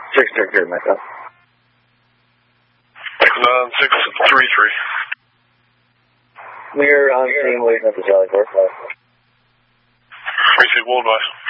633, myself. 9633. We're on scene waiting at the Jolly Court. Receive, well advised.